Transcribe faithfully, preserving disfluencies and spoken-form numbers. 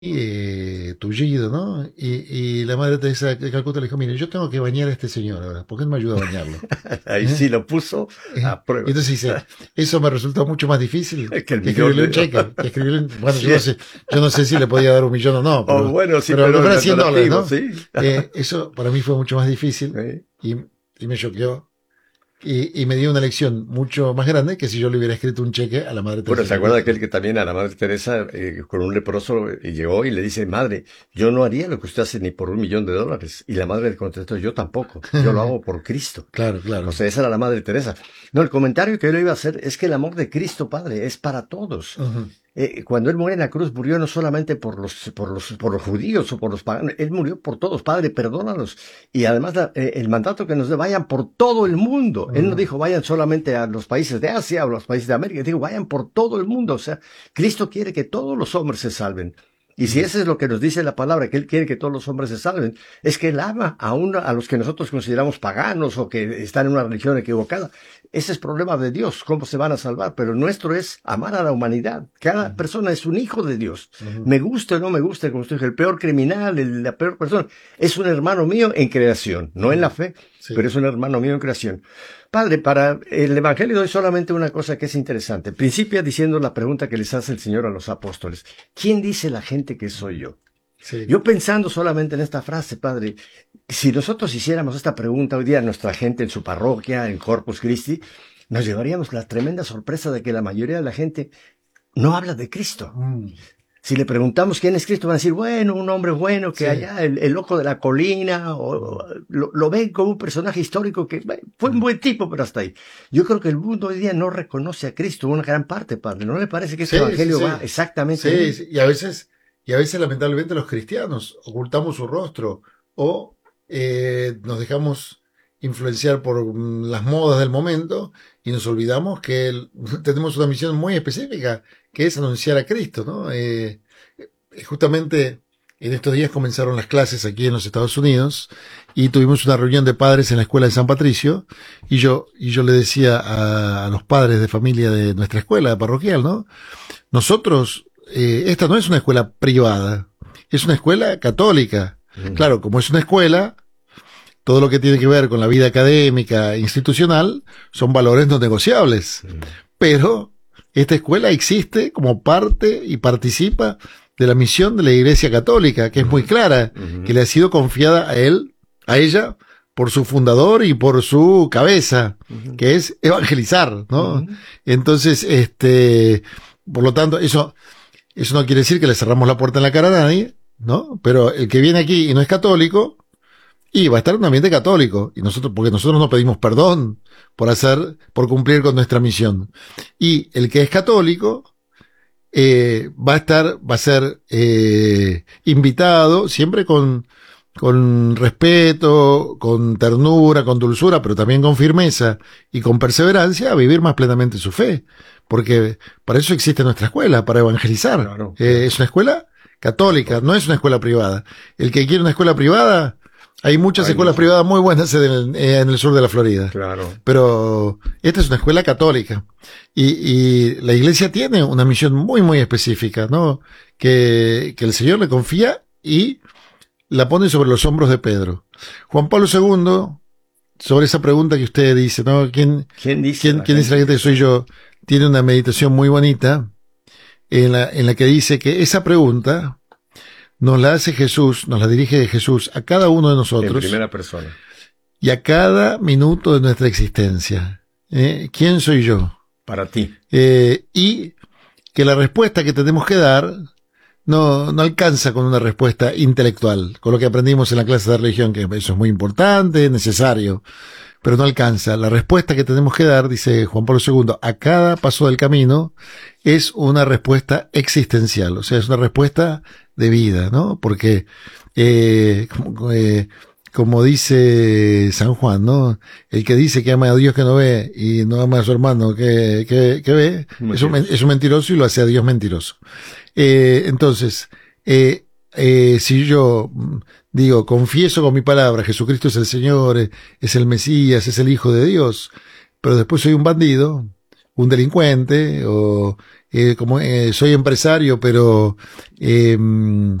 eh, tullido, ¿no? Y, y la madre Teresa de Calcuta le dijo, mire, yo tengo que bañar a este señor ahora, ¿por qué no me ayuda a bañarlo? Ahí ¿Eh? sí lo puso ¿Eh? a prueba. Y entonces dice, eso me resultó mucho más difícil Es que el que millón escribirle un de... cheque, que escribirle un- bueno, Sí. yo no sé, yo no sé si le podía dar un millón o no, Oh, pero, bueno, sí, pero, pero pero el era cien dólares, alternativo, ¿no? sí. Eh, eso para mí fue mucho más difícil Sí. y, y me choqueó. Y, y me dio una lección mucho más grande que si yo le hubiera escrito un cheque a la madre Bueno, Teresa ¿se de acuerda Calcuta. aquel que también a la Madre Teresa eh, con un leproso y llegó y le dice, madre, yo no haría lo que usted hace ni por un millón de dólares? Y la madre le contestó, yo tampoco, yo lo hago por Cristo. Claro, O claro. sea, esa era la Madre Teresa. No, el comentario que yo le iba a hacer es que el amor de Cristo, Padre, es para todos. Ujú. Eh, cuando él muere en la cruz, murió no solamente por los, por los, por los judíos o por los paganos, él murió por todos, Padre, perdónalos. Y además la- eh, el mandato que nos da, vayan por todo el mundo. Él no Ujú. dijo, vayan solamente a los países de Asia o los países de América, dijo, vayan por todo el mundo. O sea, Cristo quiere que todos los hombres se salven. Y si Ujú. eso es lo que nos dice la palabra, que Él quiere que todos los hombres se salven, es que Él ama aún a los que nosotros consideramos paganos o que están en una religión equivocada. Ese es problema de Dios, cómo se van a salvar, pero el nuestro es amar a la humanidad. Cada persona es un hijo de Dios. Ujú. Me guste o no me guste, como usted dijo, el peor criminal, el- la peor persona, es un hermano mío en creación, no en la fe, Sí. pero es un hermano mío en creación. Padre, para el Evangelio doy solamente una cosa que es interesante. Principia diciendo la pregunta que les hace el Señor a los apóstoles. ¿Quién dice la gente que soy yo? Sí. Yo pensando solamente en esta frase, Padre, si nosotros hiciéramos esta pregunta hoy día a nuestra gente en su parroquia, en Corpus Christi, nos llevaríamos la tremenda sorpresa de que la mayoría de la gente no habla de Cristo. Mm. Si le preguntamos quién es Cristo, van a decir, bueno, un hombre bueno que Sí. allá, el, el loco de la colina, o, o lo, lo ven como un personaje histórico que bueno, fue un buen tipo, pero hasta ahí. Yo creo que el mundo hoy día no reconoce a Cristo, una gran parte, Padre. ¿No le parece que este Sí, evangelio sí, sí. va exactamente Sí, ahí? sí, y a veces, y a veces lamentablemente los cristianos ocultamos su rostro o eh, nos dejamos influenciar por mm, las modas del momento y nos olvidamos que el- tenemos una misión muy específica, que es anunciar a Cristo, ¿no? Eh, eh, justamente en estos días comenzaron las clases aquí en los Estados Unidos y tuvimos una reunión de padres en la escuela de San Patricio y yo, y yo le decía a, a los padres de familia de nuestra escuela parroquial, ¿no? Nosotros, eh, esta no es una escuela privada, es una escuela católica. Mm. Claro, como es una escuela, todo lo que tiene que ver con la vida académica, institucional, son valores no negociables. Mm. Pero esta escuela existe como parte y participa de la misión de la Iglesia Católica, que es muy clara, Ujú. que le ha sido confiada a él, a ella, por su fundador y por su cabeza, Ujú. que es evangelizar, ¿no? Ujú. Entonces, este, por lo tanto, eso, eso no quiere decir que le cerramos la puerta en la cara a nadie, ¿no? Pero el que viene aquí y no es católico, y va a estar en un ambiente católico, y nosotros, porque nosotros no pedimos perdón por hacer, por cumplir con nuestra misión. Y el que es católico, eh, va a estar, va a ser, eh, invitado, siempre con, con respeto, con ternura, con dulzura, pero también con firmeza y con perseverancia a vivir más plenamente su fe. Porque para eso existe nuestra escuela, para evangelizar. Claro, Eh, claro. es una escuela católica, no es una escuela privada. El que quiere una escuela privada, hay muchas Hay escuelas muchas. privadas muy buenas en el, eh, en el sur de la Florida. Claro. Pero esta es una escuela católica. Y, y la iglesia tiene una misión muy, muy específica, ¿no? Que, que el Señor le confía y la pone sobre los hombros de Pedro. Juan Pablo segundo, sobre esa pregunta que usted dice, ¿no? ¿Quién, ¿Quién dice? quién, la quién dice la gente que soy yo? Tiene una meditación muy bonita en la, en la que dice que esa pregunta nos la hace Jesús, nos la dirige Jesús a cada uno de En nosotros primera persona. y a cada minuto de nuestra existencia. ¿Eh? ¿Quién soy yo? Para ti. Eh, y que la respuesta que tenemos que dar no, no alcanza con una respuesta intelectual, con lo que aprendimos en la clase de religión, que eso es muy importante, necesario, pero no alcanza. La respuesta que tenemos que dar, dice Juan Pablo segundo, a cada paso del camino, es una respuesta existencial, o sea, es una respuesta de vida, ¿no? Porque, eh, como, eh, como dice San Juan, ¿no? El que dice que ama a Dios que no ve y no ama a su hermano que, que, que ve, es un, es un mentiroso y lo hace a Dios mentiroso. Eh, entonces, eh, eh, si yo digo, confieso con mi palabra, Jesucristo es el Señor, es el Mesías, es el Hijo de Dios, pero después soy un bandido, un delincuente, o eh, como eh, soy empresario, pero eh,